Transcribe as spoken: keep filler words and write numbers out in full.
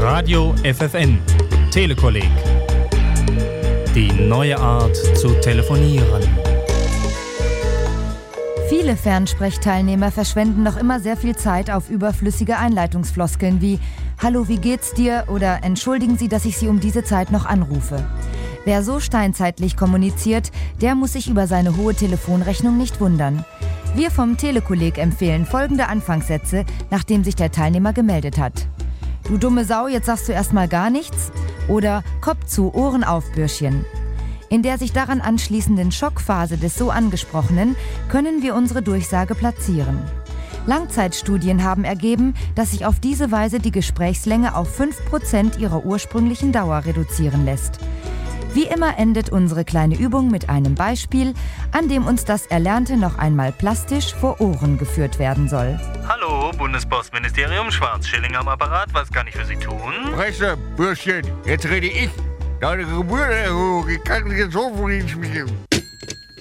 Radio F F N, Telekolleg. Die neue Art zu telefonieren. Viele Fernsprechteilnehmer verschwenden noch immer sehr viel Zeit auf überflüssige Einleitungsfloskeln wie »Hallo, wie geht's dir?« oder »Entschuldigen Sie, dass ich Sie um diese Zeit noch anrufe«. Wer so steinzeitlich kommuniziert, der muss sich über seine hohe Telefonrechnung nicht wundern. Wir vom Telekolleg empfehlen folgende Anfangssätze, nachdem sich der Teilnehmer gemeldet hat. »Du dumme Sau, jetzt sagst du erstmal gar nichts« oder »Kopf zu, Ohren auf, Bürschchen«. In der sich daran anschließenden Schockphase des so Angesprochenen können wir unsere Durchsage platzieren. Langzeitstudien haben ergeben, dass sich auf diese Weise die Gesprächslänge auf fünf Prozent ihrer ursprünglichen Dauer reduzieren lässt. Wie immer endet unsere kleine Übung mit einem Beispiel, an dem uns das Erlernte noch einmal plastisch vor Ohren geführt werden soll. Hallo, Bundespostministerium, Schwarzschilling am Apparat, was kann ich für Sie tun? Presse, Bürschchen, jetzt rede ich. Deine Gebührenerhöhung, ich kann jetzt so von Ihnen spielen.